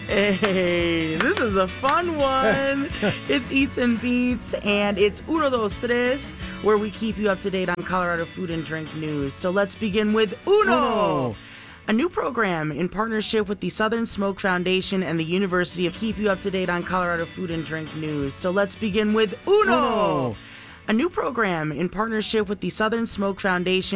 Hey, this is a fun one. It's Eats and Beats, and it's Uno, Dos, Tres, where we keep you up to date on Colorado food and drink news. So let's begin with Uno. A new program in partnership with the Southern Smoke Foundation and the University of keep you up to date on Colorado food and drink news. So let's begin with Uno. A new program in partnership with the Southern Smoke Foundation